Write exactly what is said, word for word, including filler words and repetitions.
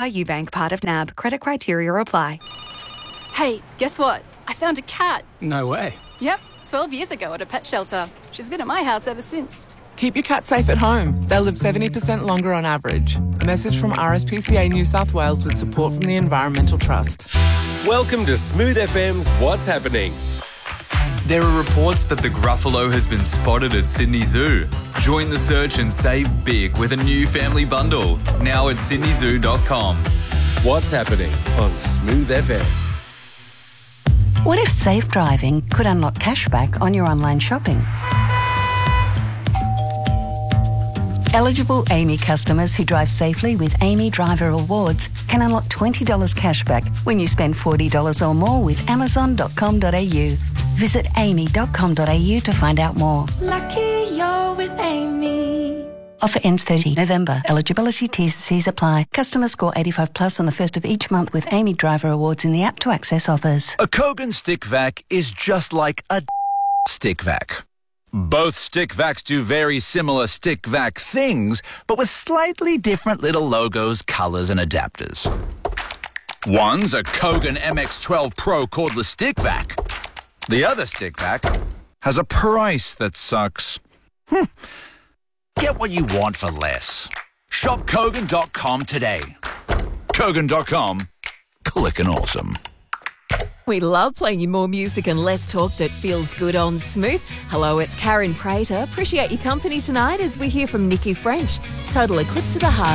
by UBank, part of N A B. Credit criteria apply. Hey, guess what? I found a cat. No way. Yep, twelve years ago at a pet shelter. She's been at my house ever since. Keep your cat safe at home. They'll live seventy percent longer on average. A message from R S P C A New South Wales with support from the Environmental Trust. Welcome to Smooth F M's What's Happening. There are reports that the Gruffalo has been spotted at Sydney Zoo. Join the search and save big with a new family bundle. Now at sydney zoo dot com. What's Happening on Smooth F M. What if safe driving could unlock cashback on your online shopping? Eligible Amy customers who drive safely with Amy Driver Awards can unlock twenty dollars cashback when you spend forty dollars or more with amazon dot com dot a u. Visit amy dot com dot a u to find out more. Lucky you're with Amy. Offer ends thirtieth November. Eligibility T's and C's apply. Customers score eighty-five plus on the first of each month with Amy Driver Awards in the app to access offers. A Kogan stick vac is just like a stick vac. Both stick vacs do very similar stick vac things, but with slightly different little logos, colours and adapters. One's a Kogan M X twelve Pro cordless stick vac. The other stick vac has a price that sucks. Hmm. Get what you want for less. Shop Kogan dot com today. Kogan dot com. Clickin' awesome. We love playing you more music and less talk that feels good on Smooth. Hello, it's Karen Prater. Appreciate your company tonight as we hear from Nikki French. Total Eclipse of the Heart.